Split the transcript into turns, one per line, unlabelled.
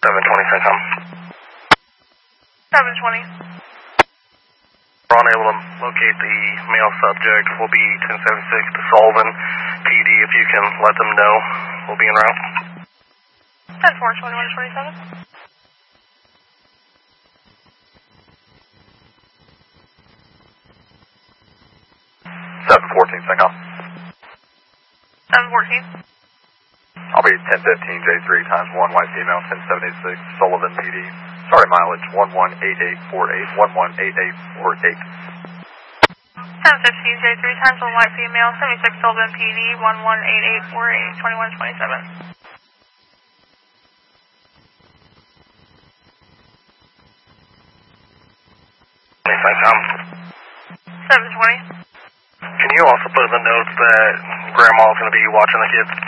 720 Syncom.
720.
We're unable to locate the male subject. We'll be 1076 to Sullivan PD. If you can let them know, we'll be en route.
10-4, 2127.
714 Syncom.
714.
I'll be 1015 J3 times 1 white female 1076 Sullivan PD. Sorry, mileage 118848 118848.
1015 J3 times 1 white female 76 Sullivan PD 118848 2127.
Syncom.
720.
Can you also put in the notes that Grandma's going to be watching the kids?